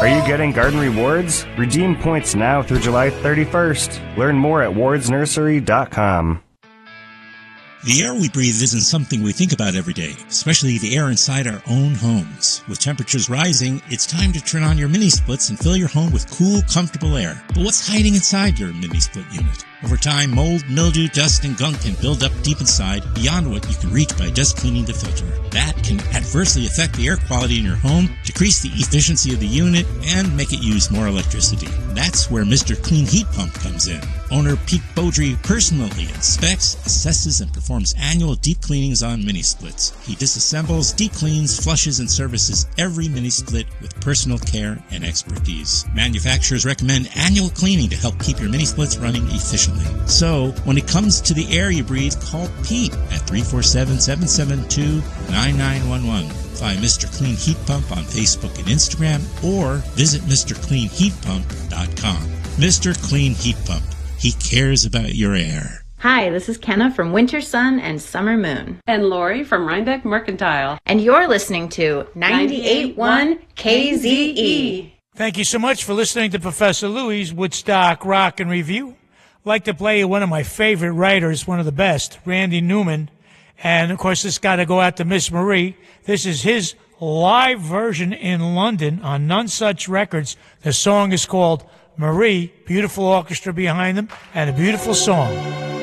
Are you getting garden rewards? Redeem points now through July 31st. Learn more at wardsnursery.com. The air we breathe isn't something we think about every day, especially the air inside our own homes. With temperatures rising, it's time to turn on your mini-splits and fill your home with cool, comfortable air. But what's hiding inside your mini-split unit? Over time, mold, mildew, dust, and gunk can build up deep inside beyond what you can reach by just cleaning the filter. That can adversely affect the air quality in your home, decrease the efficiency of the unit, and make it use more electricity. That's where Mr. Clean Heat Pump comes in. Owner Pete Beaudry personally inspects, assesses, and performs annual deep cleanings on mini-splits. He disassembles, deep cleans, flushes, and services every mini-split with personal care and expertise. Manufacturers recommend annual cleaning to help keep your mini-splits running efficiently. So, when it comes to the air you breathe, call Pete at 347-772-9911. Find Mr. Clean Heat Pump on Facebook and Instagram, or visit MrCleanHeatPump.com. Mr. Clean Heat Pump. He cares about your air. Hi, this is Kenna from Winter Sun and Summer Moon. And Lori from Rhinebeck Mercantile. And you're listening to 98.1 KZE. Thank you so much for listening to Professor Louie's Woodstock Rock and Review. I'd like to play you one of my favorite writers, one of the best, Randy Newman. And, of course, this got to go out to Miss Marie. This is his live version in London on None Such Records. The song is called Marie, beautiful orchestra behind them, and a beautiful song.